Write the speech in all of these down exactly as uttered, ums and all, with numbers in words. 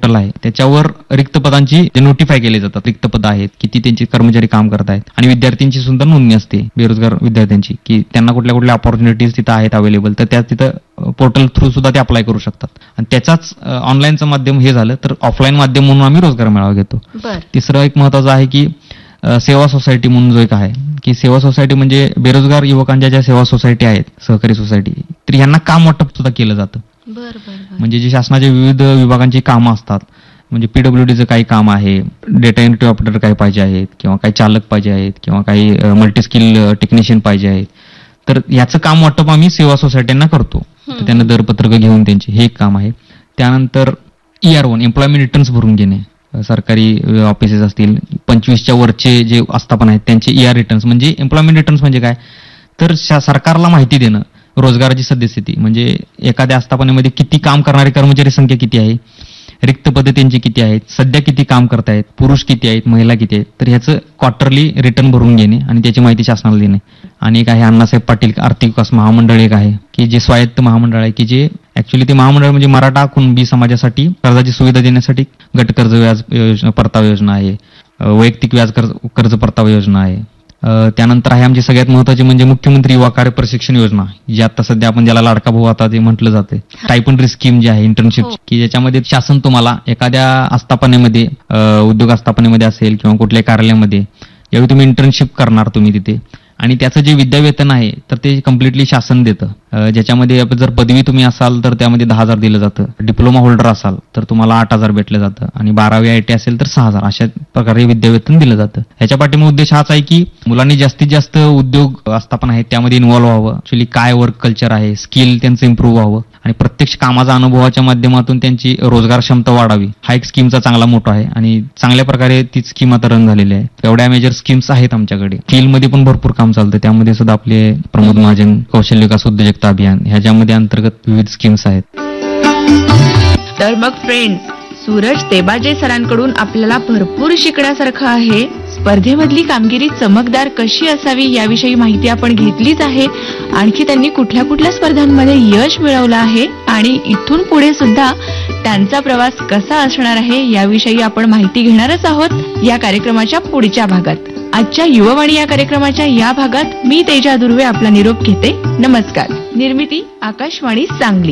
Portal आहे त्याच्यावर रिक्त पदांची नोटिफाय केले जातात. रिक्त पद आहेत, किती त्यांचे कर्मचारी काम करत आहेत आणि विद्यार्थ्यांची सुद्धा नोंदणी असते बेरोजगार विद्यार्थ्यांची की त्यांना कुठल्या कुठल्या अपॉर्च्युनिटीज तिथं आहेत अवेलेबल, तर त्या तिथं पोर्टल थ्रू सुद्धा ते अप्लाय करू शकतात. आणि त्याचाच ऑनलाईनचं माध्यम हे झालं तर ऑफलाईन माध्यम म्हणून आम्ही रोजगार मेळावा घेतो. तिसरं एक महत्वाचं आहे की सेवा सोसायटी म्हणून जो एक आहे की सेवा सोसायटी म्हणजे बेरोजगार युवकांच्या ज्या सेवा सोसायटी आहेत, सहकारी सोसायटी, तर यांना काम वाटप सुद्धा केलं जातं. म्हणजे जे शासनाच्या विविध विभागांची कामं असतात, म्हणजे पीडब्ल्यूडीचं काही काम आहे, डेटा एंट्री ऑपरेटर काही पाहिजे आहेत किंवा काही चालक पाहिजे आहेत किंवा काही मल्टी स्किल टेक्निशियन पाहिजे आहेत, तर याचं काम वाटप आम्ही सेवा सोसायट्यांना करतो. त्यांना दरपत्रक घेऊन त्यांचे हे एक काम आहे. त्यानंतर E R one employment returns भरून घेणे. सरकारी ऑफिसेस असतील पंचवीसच्या वरचे जे आस्थापन आहेत त्यांचे ई आर रिटर्न्स, म्हणजे एम्प्लॉयमेंट रिटर्न्स म्हणजे काय तर सरकारला माहिती देणं रोजगाराची सद्यस्थिती, म्हणजे एखाद्या आस्थापनेमध्ये किती काम करणारे कर्मचारी संख्या किती आहे, रिक्त पदे त्यांची किती आहेत, सध्या किती काम करतायत, पुरुष किती आहेत, महिला किती आहेत, तर ह्याचं क्वार्टरली रिटर्न भरून घेणे आणि त्याची माहिती शासनाला देणे. आणि एक आहे अण्णासाहेब पाटील आर्थिक विकास महामंडळ एक आहे की जे स्वायत्त महामंडळ आहे की जे ऍक्च्युली ते महामंडळ म्हणजे मराठा कुणबी समाजासाठी कर्जाची सुविधा देण्यासाठी गट कर्ज व्याज योजना परतावा योजना आहे, वैयक्तिक व्याज कर्ज कर्ज परतावा योजना आहे. त्यानंतर आहे आमची सगळ्यात महत्वाची म्हणजे मुख्यमंत्री युवा कार्य प्रशिक्षण योजना, जी आता सध्या आपण ज्याला लाडका भाऊ आता ते म्हटलं जाते, टायपंड्री स्कीम जी आहे इंटर्नशिप, की ज्याच्यामध्ये शासन तुम्हाला एखाद्या आस्थापनेमध्ये उद्योग आस्थापनेमध्ये असेल किंवा कुठल्याही कार्यालयामध्ये यावेळी तुम्ही इंटर्नशिप करणार तुम्ही तिथे, आणि त्याचं जे विद्यावेतन आहे तर ते कम्प्लिटली शासन देतं. ज्याच्यामध्ये जर पदवी तुम्ही असाल तर त्यामध्ये दहा हजार दिलं जातं, डिप्लोमा होल्डर असाल तर तुम्हाला आठ हजार भेटलं जातं आणि बारावी आय टी असेल तर सहा हजार अशा प्रकारे विद्यावेतन दिलं जातं. ह्याच्या पाठीमागे उद्देश हाच आहे की मुलांनी जास्तीत जास्त उद्योग आस्थापन आहेत त्यामध्ये इन्व्हॉल्व्ह व्हावं, ऍक्च्युली काय वर्क कल्चर आहे, स्किल त्यांचं इम्प्रूव्ह व्हावं आणि प्रत्यक्ष कामाचा अनुभवाच्या माध्यमातून त्यांची रोजगार क्षमता वाढावी. हा एक स्कीमचा चांगला मोठा आहे आणि चांगल्या प्रकारे ती स्कीम आता रन झालेली आहे. एवढ्या मेजर स्कीम्स आहेत आमच्याकडे. स्किलमध्ये पण भरपूर काम चालतं, त्यामध्ये सुद्धा आपले प्रमोद महाजन कौशल्य विकास उद्योजकता अभियान ह्याच्यामध्ये अंतर्गत विविध स्कीम्स आहेत. तर मग फ्रेंड्स, सूरज तेबाजे सरांकडून आपल्याला भरपूर शिकण्यासारखं आहे. स्पर्धेमधली कामगिरी चमकदार कशी असावी याविषयी माहिती आपण घेतलीच आहे. आणखी त्यांनी कुठल्या कुठल्या स्पर्धांमध्ये यश मिळवलं आहे आणि इथून पुढे सुद्धा त्यांचा प्रवास कसा असणार आहे याविषयी आपण माहिती घेणारच आहोत या कार्यक्रमाच्या पुढच्या भागात. आजच्या युववाणी या कार्यक्रमाच्या या भागात मी तेजा दुर्वे आपला निरोप घेते. नमस्कार. निर्मिती आकाशवाणी सांगली.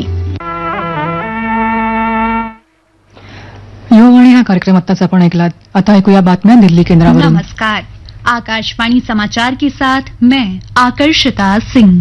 युववाणी हा कार्यक्रम आताच आपण ऐकलात. आता ऐकूया बातम्या दिल्ली केंद्रावरून. नमस्कार. आकाशवाणी समाचार के साथ मैं आकर्षिता सिंह.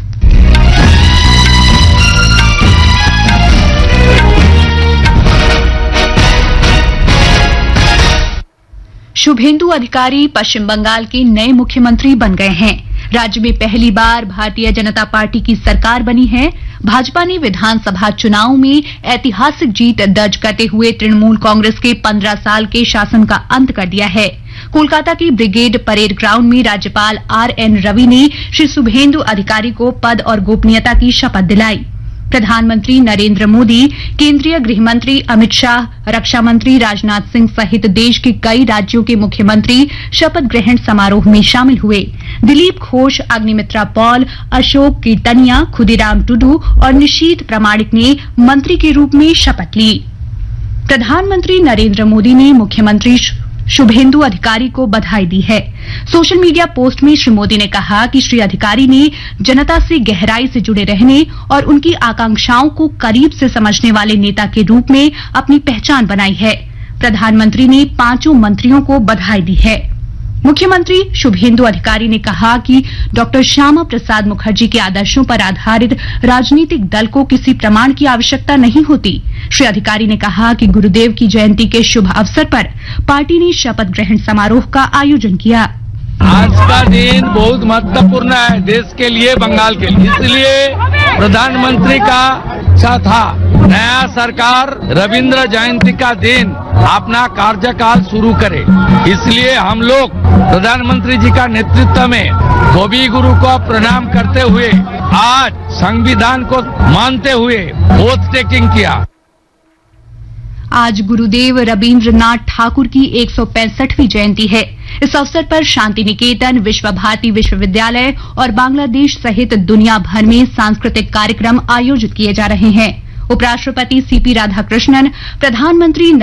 शुभेंदु अधिकारी पश्चिम बंगाल के नए मुख्यमंत्री बन गए हैं. राज्य में पहली बार भारतीय जनता पार्टी की सरकार बनी है. भाजपा ने विधानसभा चुनाव में ऐतिहासिक जीत दर्ज करते हुए तृणमूल कांग्रेस के पंद्रह साल के शासन का अंत कर दिया है. कोलकाता की ब्रिगेड परेड ग्राउंड में राज्यपाल आर एन रवि ने श्री शुभेंदु अधिकारी को पद और गोपनीयता की शपथ दिलाई. प्रधानमंत्री नरेंद्र मोदी, केंद्रीय गृह मंत्री अमित शाह, रक्षा मंत्री राजनाथ सिंह सहित देश के कई राज्यों के मुख्यमंत्री शपथ ग्रहण समारोह में शामिल हुए. दिलीप घोष, अग्निमित्रा पॉल, अशोक कीर्तनिया, खुदीराम टुडू और निशीथ प्रामाणिक ने मंत्री के रूप में शपथ ली. प्रधानमंत्री नरेंद्र मोदी ने मुख्यमंत्री शुभेंदु अधिकारी को बधाई दी है. सोशल मीडिया पोस्ट में श्री मोदी ने कहा कि श्री अधिकारी ने जनता से गहराई से जुड़े रहने और उनकी आकांक्षाओं को करीब से समझने वाले नेता के रूप में अपनी पहचान बनाई है. प्रधानमंत्री ने पांचों मंत्रियों को बधाई दी है. मुख्यमंत्री शुभेंदु अधिकारी ने कहा कि डॉक्टर श्यामा प्रसाद मुखर्जी के आदर्शों पर आधारित राजनीतिक दल को किसी प्रमाण की आवश्यकता नहीं होती. श्री अधिकारी ने कहा कि गुरुदेव की जयंती के शुभ अवसर पर पार्टी ने शपथ ग्रहण समारोह का आयोजन किया. आज का दिन बहुत महत्वपूर्ण है देश के लिए, बंगाल के लिए. इसलिए प्रधानमंत्री का इच्छा था नया सरकार रविंद्र जयंती का दिन अपना कार्यकाल शुरू करे. इसलिए हम लोग प्रधानमंत्री जी का नेतृत्व में कवि गुरु को प्रणाम करते हुए आज संविधान को मानते हुए ओथ टेकिंग किया. आज गुरुदेव रविंद्रनाथ ठाकुर की एक सौ पैंसठवीं जयंती है. इस अवसर पर शांति निकेतन, विश्व भारती विश्वविद्यालय और बांग्लादेश सहित दुनिया भर में सांस्कृतिक कार्यक्रम आयोजित किए जा रहे हैं. उपराष्ट्रपति सीपी राधाकृष्णन, प्रधानमंत्री